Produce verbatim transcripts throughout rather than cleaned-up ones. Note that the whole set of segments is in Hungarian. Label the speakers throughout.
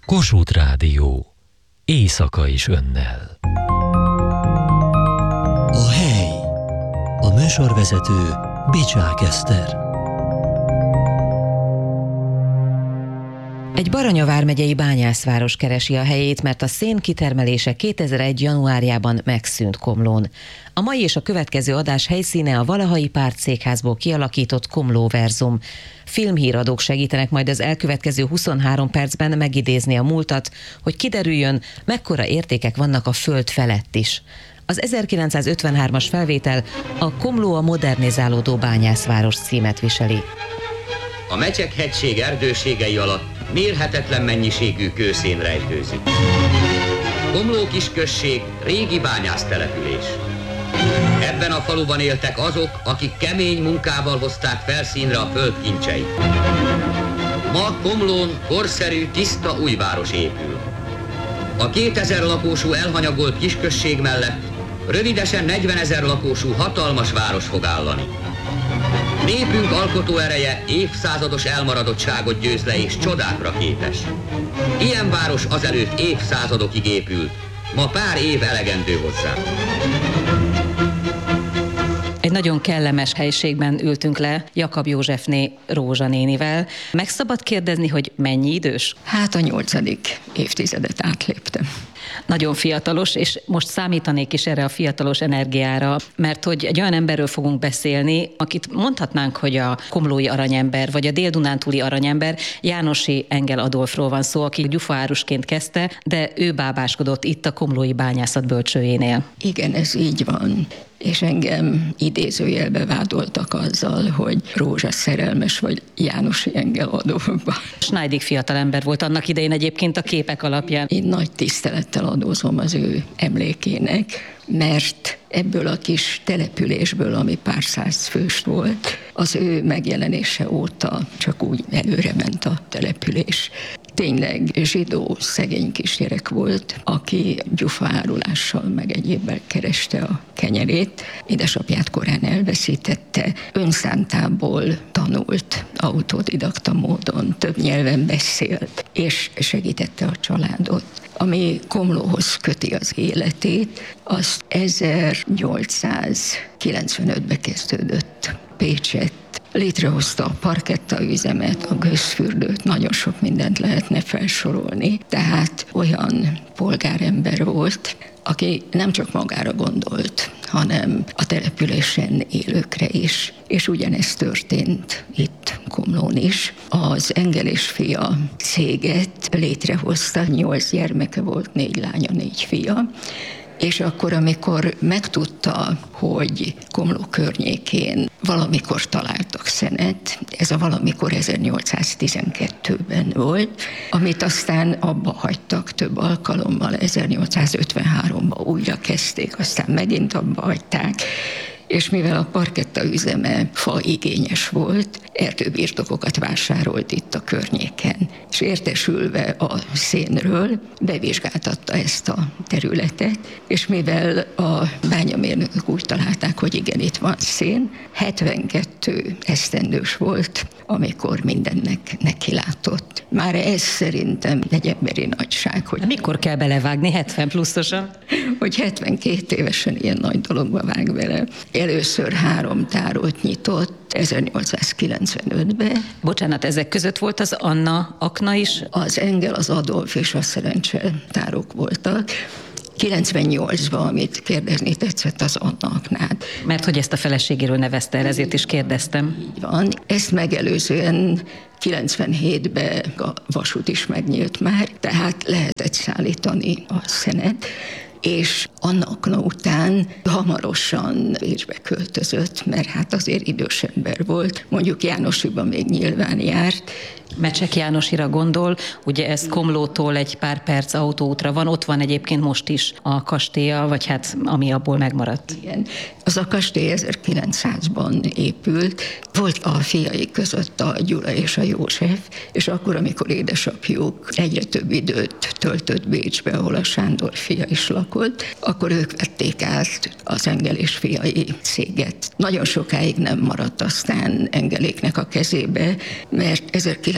Speaker 1: Kossuth Rádió. Éjszaka is önnel. A hely. A műsorvezető Bicsák Eszter.
Speaker 2: Egy Baranya vármegyei bányászváros keresi a helyét, mert a szén kitermelése kétezer-egy. januárjában megszűnt Komlón. A mai és a következő adás helyszíne a valahai pártszékházból kialakított Komlóverzum. Filmhíradók segítenek majd az elkövetkező huszonhárom percben megidézni a múltat, hogy kiderüljön, mekkora értékek vannak a föld felett is. Az ezerkilencszázötvenhármas felvétel a Komló a modernizálódó bányászváros címet viseli.
Speaker 3: A Mecsek-hegység erdőségei alatt mérhetetlen mennyiségű kőszén rejtőzik. Komló kisközség régi bányásztelepülés. Ebben a faluban éltek azok, akik kemény munkával hozták felszínre a föld kincseit. Ma Komlón korszerű, tiszta újváros épül. A kétezer lakósú elhanyagolt kisközség mellett rövidesen negyvenezer lakósú hatalmas város fog állani. Népünk alkotóereje évszázados elmaradottságot győz le és csodákra képes. Ilyen város azelőtt évszázadokig épült, ma pár év elegendő hozzá.
Speaker 2: Egy nagyon kellemes helyiségben ültünk le Jakab Józsefné Rózsa nénivel. Meg szabad kérdezni, hogy mennyi idős?
Speaker 4: Hát a nyolcadik évtizedet átléptem.
Speaker 2: Nagyon fiatalos, és most számítanék is erre a fiatalos energiára, mert hogy egy olyan emberről fogunk beszélni, akit mondhatnánk, hogy a komlói aranyember, vagy a dél-dunántúli aranyember, Jánosi Engel Adolfról van szó, aki gyufaárusként kezdte, de ő bábáskodott itt a komlói bányászat bölcsőjénél.
Speaker 4: Igen, ez így van. És engem idézőjelbe vádoltak azzal, hogy Rózsa szerelmes vagy Jánosi Engel Adolfba.
Speaker 2: Schneidig fiatalember volt annak idején egyébként a képek alapján.
Speaker 4: Én nagy tisztelettel adózom az ő emlékének, mert ebből a kis településből, ami pár száz fős volt, az ő megjelenése óta csak úgy előre ment a település. Tényleg zsidó szegény kisgyerek volt, aki gyufaárulással meg egyébbel kereste a kenyerét. Édesapját korán elveszítette, önszántából tanult, autodidakta módon, több nyelven beszélt, és segítette a családot. Ami Komlóhoz köti az életét, az ezernyolcszázkilencvenötben kezdődött Pécsett. Létrehozta a parkettaüzemet, a gőzfürdőt, nagyon sok mindent lehetne felsorolni. Tehát olyan polgárember volt, aki nem csak magára gondolt, hanem a településen élőkre is. És ugyanezt történt itt Komlón is. Az Engel és fia céget létrehozta, nyolc gyermeke volt, négy lánya, négy fia. És akkor, amikor megtudta, hogy Komló környékén valamikor találtak szenet, ez a valamikor ezernyolcszáztizenkettőben volt, amit aztán abba hagytak több alkalommal, ezernyolcszázötvenháromban újra kezdték, aztán megint abba hagyták, és mivel a parkettaüzeme faigényes volt, erdőbirtokokat vásárolt itt a környéken. És értesülve a szénről, bevizsgáltatta ezt a területet, és mivel a bányamérnökök úgy találták, hogy igen, itt van szén, hetvenkettő esztendős volt, amikor mindennek nekilátott. Már ez szerintem egy emberi nagyság. Hogy
Speaker 2: mikor kell belevágni hetven pluszosan?
Speaker 4: Hogy hetvenkét évesen ilyen nagy dologba vág bele. Először három tárót nyitott ezernyolcszázkilencvenötben.
Speaker 2: Bocsánat, ezek között volt az Anna akna is?
Speaker 4: Az Engel, az Adolf és a Szerencse tárok voltak. kilencvennyolcban, amit kérdezni tetszett, az Anna aknát.
Speaker 2: Mert hogy ezt a feleségéről nevezte el, ezért is kérdeztem.
Speaker 4: Így van. Ezt megelőzően kilencvenhétben a vasút is megnyílt már, tehát lehetett szállítani a szenet, és annak után hamarosan Bécsbe költözött, mert hát azért idős ember volt, mondjuk Jánosiban még nyilván járt.
Speaker 2: Mecsek Jánosira gondol, ugye ez Komlótól egy pár perc autóútra van, ott van egyébként most is a kastélya, vagy hát ami abból megmaradt.
Speaker 4: Igen, az a kastély ezerkilencszázban épült, volt a fiai között a Gyula és a József, és akkor, amikor édesapjuk egyre több időt töltött Bécsbe, ahol a Sándor fia is lakott, akkor ők vették át az Engel és fiai céget. Nagyon sokáig nem maradt aztán Engeléknek a kezébe, mert ezerkilencszázkilencvenötben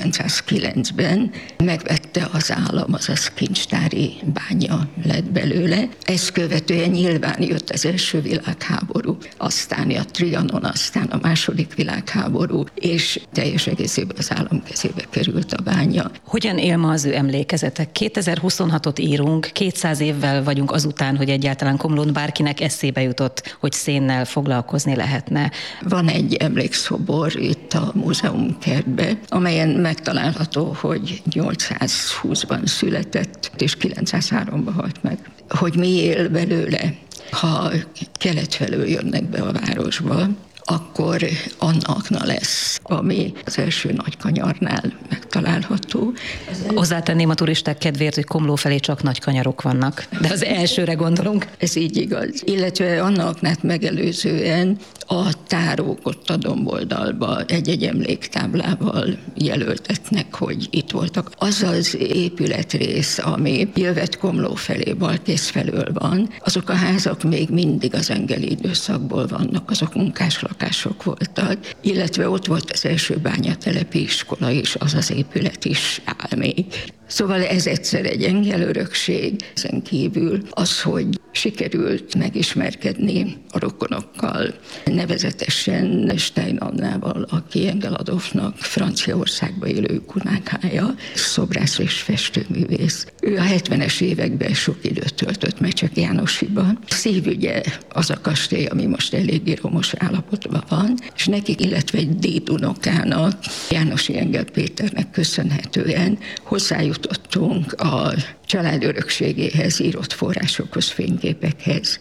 Speaker 4: ezerkilencszázkilencben megvette az állam, azaz kincstári bánya lett belőle. Ezt követően nyilván jött az első világháború, aztán a Trianon, aztán a második világháború, és teljes egészében az állam kezébe került a bánya.
Speaker 5: Hogyan él ma az ő emlékezete? kétezer-huszonhatot írunk, kétszáz évvel vagyunk azután, hogy egyáltalán Komlón bárkinek eszébe jutott, hogy szénnel foglalkozni lehetne.
Speaker 4: Van egy emlékszobor itt a múzeumkertben, amelyen megtalálható, hogy nyolcszázhúszban született, és kilencszázháromban halt meg. Hogy mi él belőle, ha kelet felől jönnek be a városba, akkor Annakna lesz, ami az első Nagykanyarnál megtalálható.
Speaker 5: Hozzátenném a turisták kedvéért, hogy Komló felé csak nagy kanyarok vannak, de az elsőre gondolunk.
Speaker 4: Ez így igaz. Illetve Annaknát megelőzően a tárók ott a domboldalba egy-egy emléktáblával jelöltetnek, hogy itt voltak. Az az épületrész, ami jövet Komló felé, Balkész felől van, azok a házak még mindig az engeli időszakból vannak, azok munkáslakások voltak, illetve ott volt az első bányatelepi iskola is, az az épület is áll még. Szóval ez egyszer egy engel örökség, ezen kívül az, hogy sikerült megismerkedni a rokonokkal, nevezetesen Stein Annával, aki Engel Adolfnak Franciaországba élő kunákája, szobrász és festőművész. Ő a hetvenes években sok időt töltött Mecsek Jánosiban. Szívügye az a kastély, ami most eléggé romos állapotban van, és nekik, illetve egy dédunokának, Jánosi Engel Péternek köszönhetően hozzájutottunk a család örökségéhez írott forrásokhoz, fényképekhez.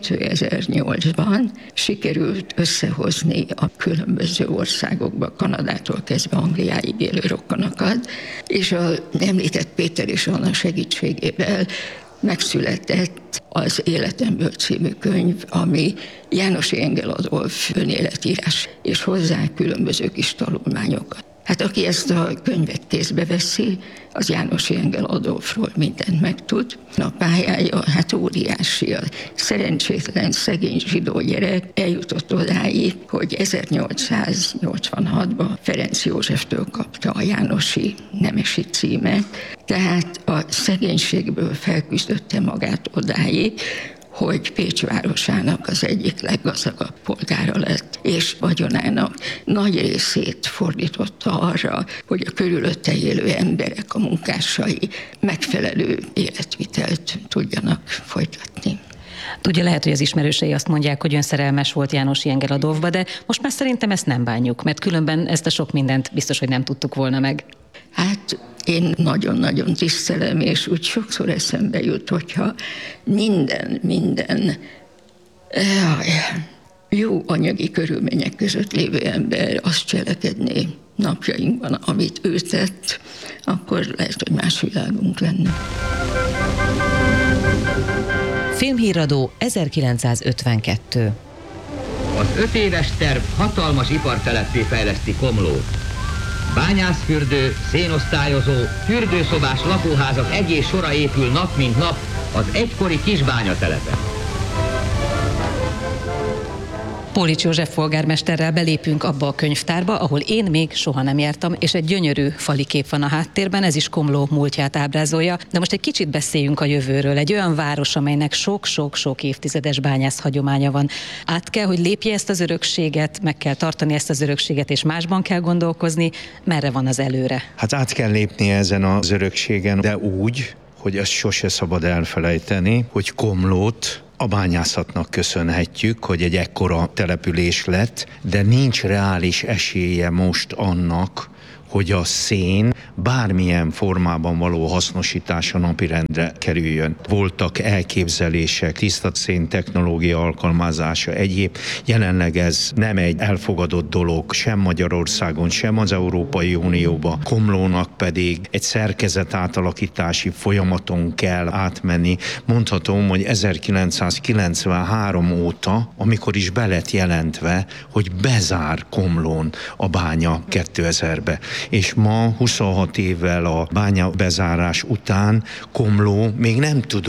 Speaker 4: kétezer-nyolcban sikerült összehozni a különböző országokba, Kanadától kezdve Angliáig élő rokonokat, és az említett Péter és Anna segítségével megszületett az Életemből című könyv, ami Jánosi Engel Adolf önéletírás, és hozzá különböző kis tanulmányokat. Hát aki ezt a könyvet kézbe veszi, az Jánosi Engel Adolfról mindent megtud. A pályája hát óriási. A szerencsétlen, szegény zsidó gyerek eljutott odáig, hogy ezernyolcszáznyolcvanhatban Ferenc Józseftől kapta a jánosi nemesi címet. Tehát a szegénységből felküzdötte magát odáig, hogy Pécs városának az egyik leggazdagabb polgára lett, és vagyonának nagy részét fordította arra, hogy a körülötte élő emberek, a munkásai megfelelő életvitelt tudjanak folytatni.
Speaker 5: Tudja, lehet, hogy az ismerősei azt mondják, hogy ön szerelmes volt Jánosi Engel Adolfba, de most már szerintem ezt nem bánjuk, mert különben ezt a sok mindent biztos, hogy nem tudtuk volna meg.
Speaker 4: Hát én nagyon-nagyon tisztelem, és úgy sokszor eszembe jut, hogyha minden, minden jó anyagi körülmények között lévő ember azt cselekedné napjainkban, amit ő tett, akkor lehet, hogy más világunk lenne.
Speaker 2: Filmhíradó ezerkilencszázötvenkettő.
Speaker 3: Az öt éves terv hatalmas iparteleppé fejleszti Komlót. Bányászfürdő, szénosztályozó, fürdőszobás lakóházak egész sora épül nap mint nap az egykori kisbányatelepen.
Speaker 5: Pólics József polgármesterrel belépünk abba a könyvtárba, ahol én még soha nem jártam, és egy gyönyörű fali kép van a háttérben, ez is Komló múltját ábrázolja. De most egy kicsit beszéljünk a jövőről. Egy olyan város, amelynek sok-sok-sok évtizedes bányász hagyománya van. Át kell, hogy lépje ezt az örökséget, meg kell tartani ezt az örökséget, és másban kell gondolkozni. Merre van az előre?
Speaker 6: Hát át kell lépni ezen az örökségen, de úgy, hogy ezt sose szabad elfelejteni, hogy Komlót a bányászatnak köszönhetjük, hogy egy ekkora település lett, de nincs reális esélye most annak, hogy a szén bármilyen formában való hasznosítása napirendre kerüljön. Voltak elképzelések, tiszta szén technológia alkalmazása, egyéb. Jelenleg ez nem egy elfogadott dolog sem Magyarországon, sem az Európai Unióban. Komlónak pedig egy szerkezet átalakítási folyamaton kell átmenni. Mondhatom, hogy ezerkilencszázkilencvenhárom óta, amikor is be lett jelentve, hogy bezár Komlón a bánya kétezerbe. És ma huszonhat évvel a bánya bezárás után Komló még nem tudott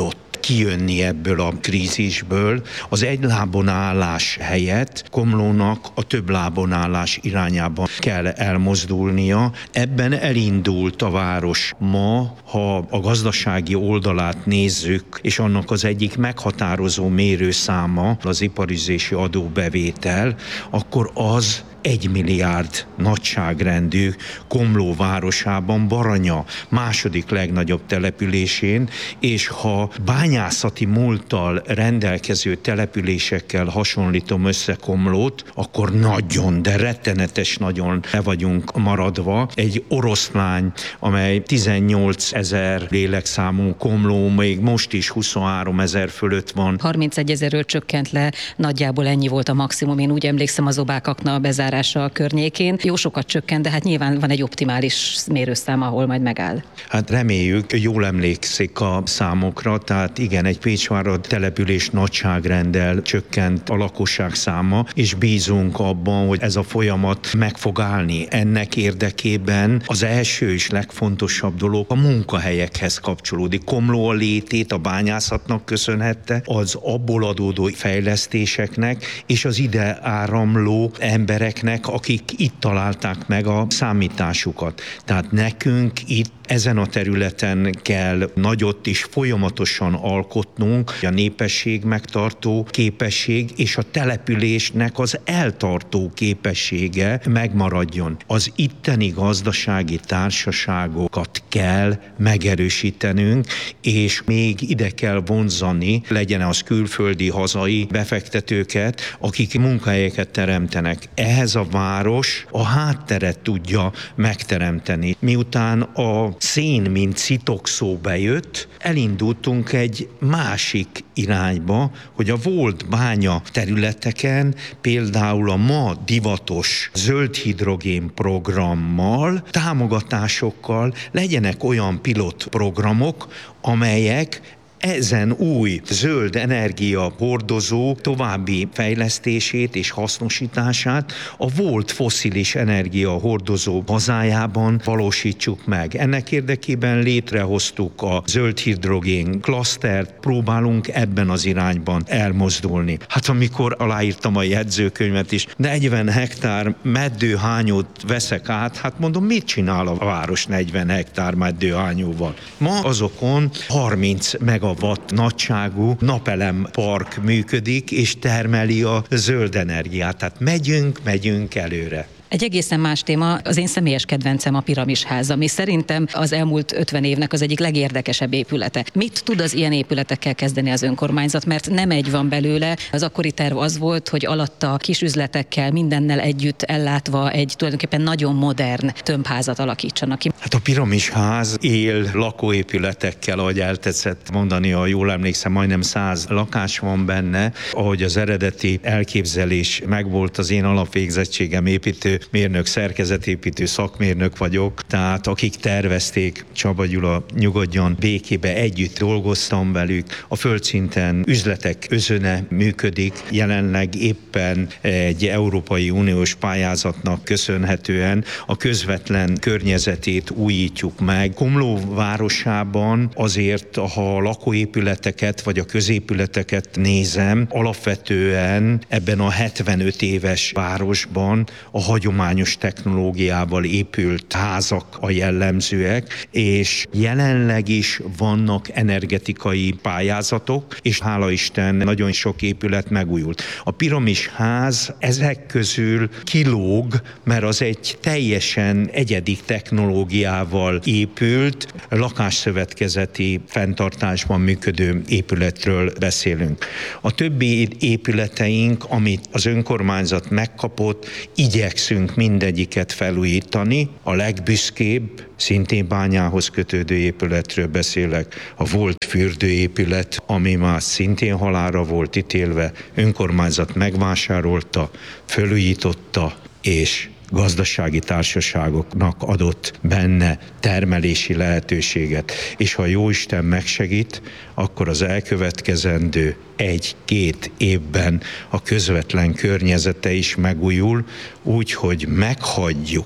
Speaker 6: kijönni ebből a krízisből. Az egy lábon állás helyett Komlónak a több lábon állás irányában kell elmozdulnia. Ebben elindult a város ma, ha a gazdasági oldalát nézzük, és annak az egyik meghatározó mérőszáma az iparüzési adóbevétel, akkor az egy milliárd nagyságrendű Komló városában, Baranya második legnagyobb településén, és ha bányászati múlttal rendelkező településekkel hasonlítom össze Komlót, akkor nagyon, de rettenetes nagyon le vagyunk maradva. Egy oroszlány, amely tizennyolc ezer lélekszámú, Komló még most is huszonhárom ezer fölött van.
Speaker 5: harmincegy ezerről csökkent le, nagyjából ennyi volt a maximum, én úgy emlékszem az Obákakna a bezár a környékén. Jó sokat csökkent, de hát nyilván van egy optimális mérőszám, ahol majd megáll.
Speaker 6: Hát reméljük, jól emlékszik a számokra, tehát igen, egy Pécsvárad település nagyságrenddel csökkent a lakosság száma, és bízunk abban, hogy ez a folyamat meg fog állni. Ennek érdekében az első és legfontosabb dolog a munkahelyekhez kapcsolódik. Komló a létét a bányászatnak köszönhette, az abból adódó fejlesztéseknek, és az ide áramló embereknek, akik itt találták meg a számításukat. Tehát nekünk itt ezen a területen kell nagyot és folyamatosan alkotnunk, a népesség megtartó képesség és a településnek az eltartó képessége megmaradjon. Az itteni gazdasági társaságokat kell megerősítenünk, és még ide kell vonzani, legyen az külföldi, hazai befektetőket, akik munkahelyeket teremtenek. Ehhez a város a hátteret tudja megteremteni. Miután a szén, mint szitokszó bejött, elindultunk egy másik irányba, hogy a volt bánya területeken például a ma divatos zöld hidrogén programmal, támogatásokkal legyenek olyan pilotprogramok, amelyek ezen új zöld energia hordozó további fejlesztését és hasznosítását a volt fosszilis energia hordozó hazájában valósítsuk meg. Ennek érdekében létrehoztuk a zöld hidrogén klasztert, próbálunk ebben az irányban elmozdulni. Hát amikor aláírtam a jegyzőkönyvet is, negyven hektár meddőhányót veszek át, hát mondom, mit csinál a város negyven hektár meddőhányóval? Ma azokon harminc megawatt nagyságú napelempark működik, és termeli a zöld energiát. Tehát megyünk, megyünk előre.
Speaker 5: Egy egészen más téma, az én személyes kedvencem a Piramisház, ami szerintem az elmúlt ötven évnek az egyik legérdekesebb épülete. Mit tud az ilyen épületekkel kezdeni az önkormányzat, mert nem egy van belőle. Az akkori terv az volt, hogy alatta kisüzletekkel, mindennel együtt ellátva egy tulajdonképpen nagyon modern tömbházat alakítsanak ki.
Speaker 6: Hát a Piramisház él lakóépületekkel, ahogy eltetszett mondani, ha jól emlékszem, majdnem száz lakás van benne. Ahogy az eredeti elképzelés megvolt, az én alapvégzettségem építő mérnök, szerkezetépítő szakmérnök vagyok, tehát akik tervezték, Csaba Gyula nyugodjon békébe, együtt dolgoztam velük. A földszinten üzletek özöne működik, jelenleg éppen egy Európai Uniós pályázatnak köszönhetően a közvetlen környezetét újítjuk meg. Komló városában azért, ha a lakóépületeket vagy a középületeket nézem, alapvetően ebben a hetvenöt éves városban a hagyományos technológiával épült házak a jellemzőek, és jelenleg is vannak energetikai pályázatok, és hála Isten nagyon sok épület megújult. A Piramisház ezek közül kilóg, mert az egy teljesen egyedi technológiával épült, lakásszövetkezeti fenntartásban működő épületről beszélünk. A többi épületeink, amit az önkormányzat megkapott, igyekszünk mindegyiket felújítani. A legbüszkébb, szintén Bányához kötődő épületről beszélek, a volt fürdőépület, ami már szintén halálra volt ítélve, önkormányzat megvásárolta, felújította, és gazdasági társaságoknak adott benne termelési lehetőséget. És ha Jóisten megsegít, akkor az elkövetkezendő egy-két évben a közvetlen környezete is megújul, úgy, hogy meghagyjuk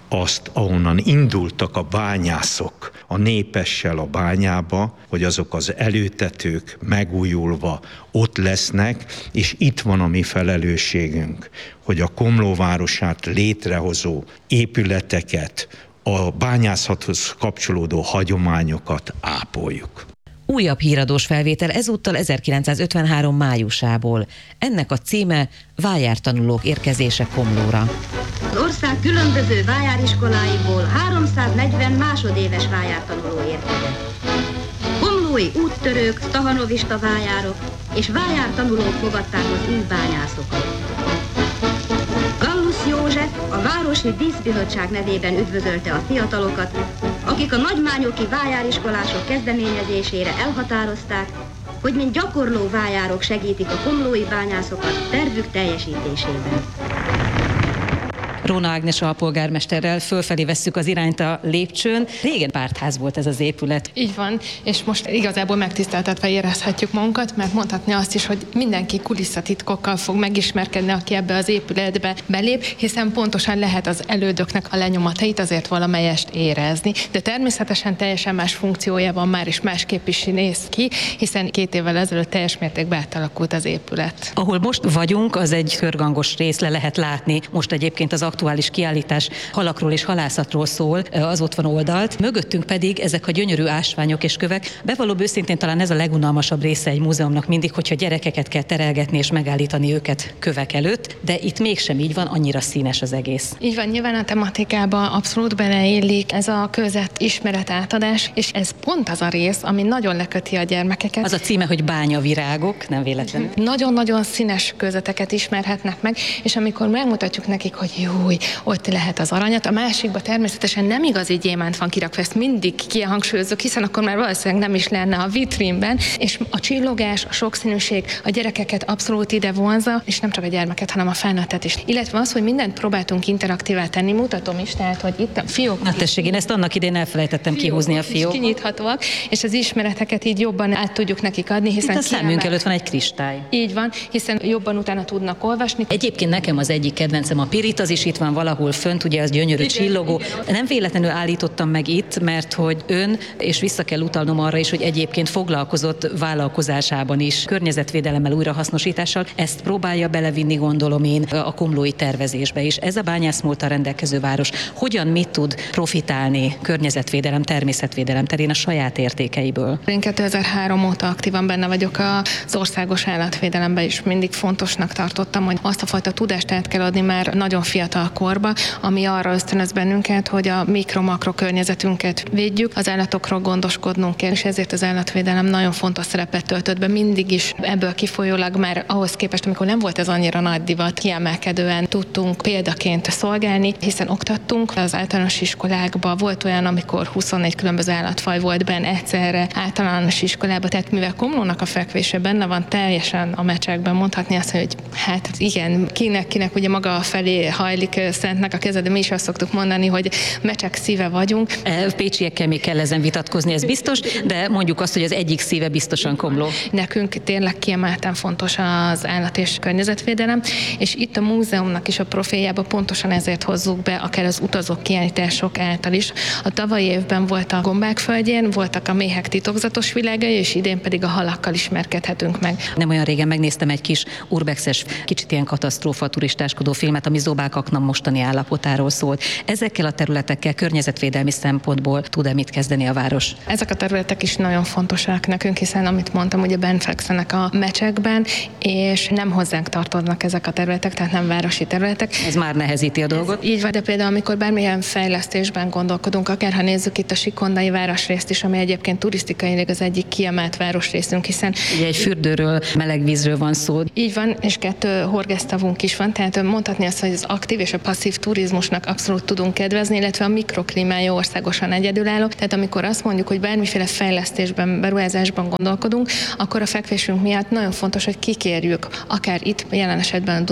Speaker 6: azt, ahonnan indultak a bányászok a népessel a bányába, hogy azok az előtetők megújulva ott lesznek, és itt van a mi felelősségünk, hogy a Komló városát létrehozó épületeket, a bányászathoz kapcsolódó hagyományokat ápoljuk.
Speaker 2: Újabb híradós felvétel ezúttal ezerkilencszázötvenhárom májusából. Ennek a címe Vájártanulók érkezése Komlóra.
Speaker 7: Az ország különböző vájáriskoláiból háromszáznegyven másodéves vájártanuló érkezett. Komlói úttörők, stahanovista vájárok és vájártanulók fogadták az új bányászokat. Gallus József a Városi Díszbizottság nevében üdvözölte a fiatalokat, akik a nagymányoki vájáriskolások kezdeményezésére elhatározták, hogy mint gyakorló vájárok segítik a komlói bányászokat tervük teljesítésében.
Speaker 5: Róna Ágnes alpolgármesterrel fölfelé vesszük az irányt a lépcsőn. Régen pártház volt ez az épület.
Speaker 8: Így van, és most igazából megtiszteltetve érezhetjük magunkat, mert mondhatni azt is, hogy mindenki kulisszatitkokkal fog megismerkedni, aki ebbe az épületbe belép, hiszen pontosan lehet az elődöknek a lenyomatait azért valamelyest érezni, de természetesen teljesen más funkciója van már, és másképp is néz ki, hiszen két évvel ezelőtt teljes mértékben átalakult az épület.
Speaker 5: Ahol most vagyunk, az egy körgangos rész, le lehet látni. Most egyébként az aktuális kiállítás halakról és halászatról szól, az ott van oldalt. Mögöttünk pedig ezek a gyönyörű ásványok és kövek. Bevallom őszintén, talán ez a legunalmasabb része egy múzeumnak mindig, hogyha gyerekeket kell terelgetni és megállítani őket kövek előtt, de itt mégsem így van, annyira színes az egész.
Speaker 8: Így van, nyilván a tematikába abszolút beleillik ez a között ismeretátadás, és ez pont az a rész, ami nagyon leköti a gyermekeket.
Speaker 5: Az a címe, hogy bányavirágok, nem véletlenül.
Speaker 8: Nagyon-nagyon színes közeteket ismerhetnek meg, és amikor megmutatjuk nekik, hogy jó, ott lehet az aranyat. A másikban természetesen nem igazi gyémánt van kirakva, ezt mindig kihangsúlyozok, hiszen akkor már valószínűleg nem is lenne a vitrínben, és a csillogás, a sokszínűség a gyerekeket abszolút ide vonza, és nem csak a gyermeket, hanem a felnőttet is. Illetve az, hogy mindent próbáltunk interaktívá tenni, mutatom is, tehát, hogy itt a fiók...
Speaker 5: Na tessék, én ezt annak idén elfelejtettem kihúzni a fiók.
Speaker 8: Kinyithatóak, és az ismereteket így jobban át tudjuk nekik adni, hiszen
Speaker 5: itt a szemünk előtt van egy kristály.
Speaker 8: Így van, hiszen jobban utána tudnak olvasni.
Speaker 5: Egyébként nekem az egyik kedvencem a pirit, az is itt van valahol fönt, ugye az gyönyörű igen, csillogó. Igen. Nem véletlenül állítottam meg itt, mert hogy ön, és vissza kell utalnom arra is, hogy egyébként foglalkozott vállalkozásában is környezetvédelemmel, újrahasznosítással. Ezt próbálja belevinni, gondolom én, a komlói tervezésbe is. Ez a bányászmúlttal rendelkező város hogyan mit tud profitálni környezetvédelem, természetvédelem terén a saját értékeiből?
Speaker 8: Én kétezer-három óta aktívan benne vagyok az országos állatvédelemben, és mindig fontosnak tartottam, hogy azt a fajta tudást át kell adni már nagyon fiatal korba, ami arra ösztönöz bennünket, hogy a mikro-makro környezetünket védjük, az állatokról gondoskodnunk kell, és ezért az állatvédelem nagyon fontos szerepet töltött be mindig is. Ebből kifolyólag már ahhoz képest, amikor nem volt ez annyira nagy divat, kiemelkedően tudtunk példaként szolgálni, hiszen oktattunk az általános iskolákban. Volt olyan, amikor huszonnégy különböző állatfaj volt benne egyszerre általános iskolában, tehát mivel Komlónak a fekvése benne van teljesen a mecsekben, mondhatni azt, hogy hát igen, kinek-kinek ugye maga felé hajlik Szentnek a keze, de mi is azt szoktuk mondani, hogy mecsek szíve vagyunk.
Speaker 5: Pécsiekkel még kell ezen vitatkozni, ez biztos, de mondjuk azt, hogy az egyik szíve biztosan Komló.
Speaker 8: Nekünk tényleg kiemelten fontos az állat- és környezetvédelem, és itt a múzeumnak is a profiljában pontosan ezért hozzuk be, akár az utazók kiállítások által is. A tavalyi évben volt a Gombák földjén, voltak a méhek titokzatos világai, és idén pedig a halakkal ismerkedhetünk meg.
Speaker 5: Nem olyan régen megnéztem egy kis urbexes, kicsit ilyen katasztrófa turistáskodó filmet, ami Zobákaknak mostani állapotáról szólt. Ezekkel a területekkel környezetvédelmi szempontból tud-e mit kezdeni a város?
Speaker 8: Ezek a területek is nagyon fontosak nekünk, hiszen amit mondtam, ugye bent fekszenek a mecsekben, és nem hozzánk tartoznak ezek a területek, tehát nem városi területek.
Speaker 5: Ez már nehezíti a dolgot.
Speaker 8: Ez így van, de például amikor bármilyen fejlesztésben gondolkodunk, akár ha nézzük itt a sikondai városrészt is, ami egyébként turisztikailag az egyik kiemelt városrészünk, hiszen
Speaker 5: ugye egy fürdőről, meleg vízről van szó.
Speaker 8: Így van, és kettő horgásztavunk is van, tehát mondhatni azt, hogy az aktív és a passzív turizmusnak abszolút tudunk kedvezni, illetve a mikroklímája országosan egyedülálló. Tehát amikor azt mondjuk, hogy bármiféle fejlesztésben, beruházásban gondolkodunk, akkor a fekvésünk miatt nagyon fontos, hogy kikérjük, akár itt jelen esetben a Dunadrában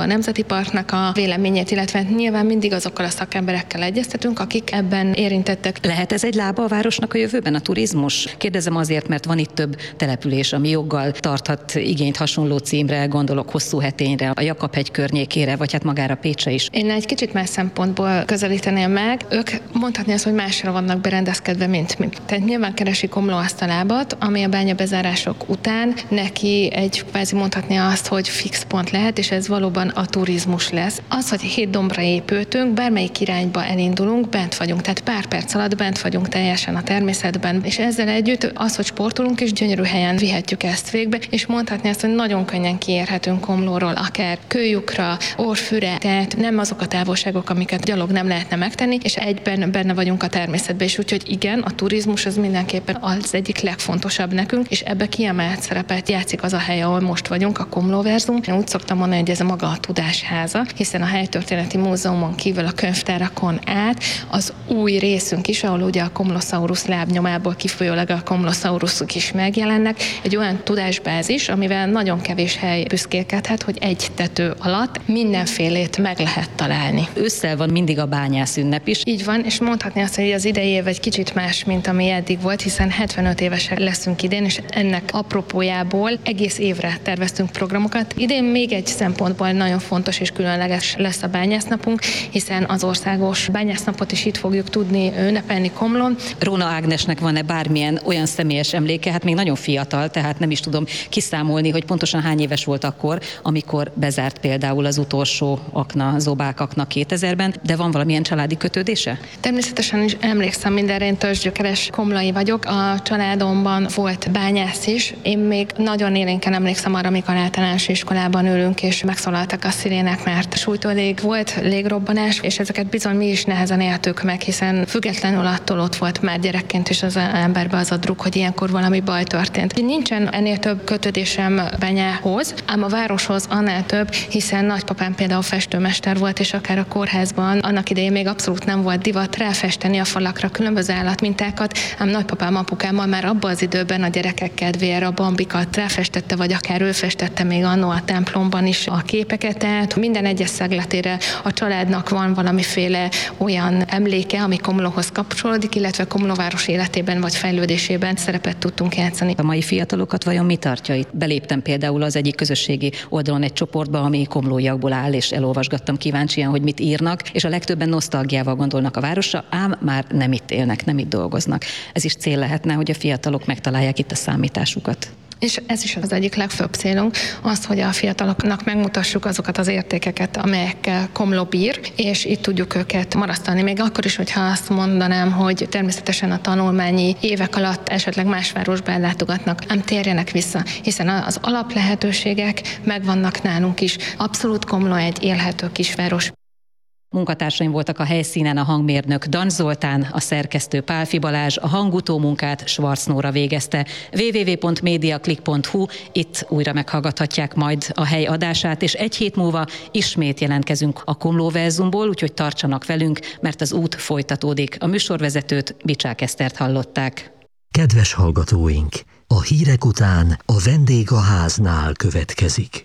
Speaker 8: Nemzeti Parknak a véleményét, illetve nyilván mindig azokkal a szakemberekkel egyeztetünk, akik ebben érintettek.
Speaker 5: Lehet ez egy lába a városnak a jövőben, a turizmus? Kérdezem azért, mert van itt több település, ami joggal tarthat igényt hasonló címre, gondolok Hosszúhetényre, a Jakab-hegy környékére, vagy hát magára Pécsre is.
Speaker 8: Én egy kicsit más szempontból közelíteném meg. Ők mondhatni azt, hogy másra vannak berendezkedve, mint mi. Tehát nyilván keresi Komló azt a lábat, ami a bányabezárások után neki egy kvázi mondhatni azt, hogy fix pont lehet, és ez valóban a turizmus lesz. Az, hogy hét dombra épültünk, bármelyik irányba elindulunk, bent vagyunk, tehát pár perc alatt bent vagyunk teljesen a természetben, és ezzel együtt az, hogy sportolunk, és gyönyörű helyen vihetjük ezt végbe, és mondhatni azt, hogy nagyon könnyen kiérhetünk Komlóról, akár Kőlyukra, Orfűre, tehát nem azok a távolságok, amiket gyalog nem lehetne megtenni, és egyben benne vagyunk a természetben, és úgyhogy igen, a turizmus az mindenképpen az egyik legfontosabb nekünk, és ebbe kiemelt szerepet játszik az a hely, ahol most vagyunk, a Komlóverzum. Én úgy szoktam mondani, hogy ez a maga a tudásháza, hiszen a Helytörténeti Múzeumon kívül a könyvtárakon át az új részünk is, ahol ugye a Komlosaurus lábnyomából kifolyólag a Komlosaurusok is megjelennek, egy olyan tudásbázis, amivel nagyon kevés hely büszkélkedhet, hogy egy tető alatt mindenfélét meg lehet találni.
Speaker 5: Ősszel van mindig a bányász ünnep is.
Speaker 8: Így van, és mondhatni azt, hogy az idei év egy kicsit más, mint ami eddig volt, hiszen hetvenöt évesek leszünk idén, és ennek apropójából egész évre terveztünk programokat. Idén még egy szempontból nagyon fontos és különleges lesz a bányásznapunk, hiszen az országos bányásznapot is itt fogjuk tudni ünnepelni Komlón.
Speaker 5: Róna Ágnesnek van-e bármilyen olyan személyes emléke? Hát még nagyon fiatal, tehát nem is tudom kiszámolni, hogy pontosan hány éves volt akkor, amikor bezárt például az utolsó akna, Zobák akna kétezerben, de van valamilyen családi kötődése?
Speaker 8: Természetesen is emlékszem mindenre, én törzsgyökeres komlói vagyok. A családomban volt bányász is. Én még nagyon élénken emlékszem arra, amikor általános iskolában ülünk, és megszólaltak a szirének, mert sújtólég volt, légrobbanás, és ezeket bizony mi is nehezen éltük meg, hiszen függetlenül attól ott volt már gyerekként is az emberbe az a druk, hogy ilyenkor valami baj történt. Nincsen ennél több kötődésem bányához, ám a városhoz annál több, hiszen nagypapám például festőmester volt, és akár a kórházban annak idején még abszolút nem volt divat ráfesteni a falakra különböző állatmintákat, ám nagypapám apukámmal már abban az időben a gyerekek kedvéért a bambikat ráfestette, vagy akár ő festette még annó a templomban is a képeket, tehát minden egyes szegletére a családnak van valamiféle olyan emléke, ami Komlóhoz kapcsolódik, illetve Komlóváros életében vagy fejlődésében szerepet tudtunk játszani.
Speaker 5: A mai fiatalokat vajon mi tartja itt? Beléptem például az egyik közösségi oldalon egy csoportba, ami komlóiakból áll, és elolvasgattam kíváncsian, hogy mit írnak, és a legtöbben nosztalgiával gondolnak a városra, ám már nem itt élnek, nem itt dolgoznak. Ez is cél lehetne, hogy a fiatalok megtalálják itt a számításukat.
Speaker 8: És ez is az egyik legfőbb célunk, az, hogy a fiataloknak megmutassuk azokat az értékeket, amelyekkel Komló bír, és itt tudjuk őket marasztalni. Még akkor is, hogyha azt mondanám, hogy természetesen a tanulmányi évek alatt esetleg más városba ellátogatnak, ám térjenek vissza, hiszen az alaplehetőségek megvannak nálunk is. Abszolút Komló egy élhető kisváros.
Speaker 5: Munkatársaim voltak a helyszínen, a hangmérnök Dan Zoltán, a szerkesztő Pálfi Balázs, a hangutó munkát Schwarz Nóra végezte. double-u double-u double-u pont mediaclick pont hu, itt újra meghallgathatják majd a hely adását, és egy hét múlva ismét jelentkezünk a Komlóverzumból, úgyhogy tartsanak velünk, mert az út folytatódik. A műsorvezetőt, Bicsák Esztert hallották.
Speaker 1: Kedves hallgatóink, a hírek után a vendég a háznál következik.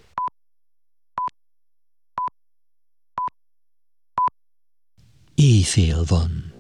Speaker 1: Éjfél van.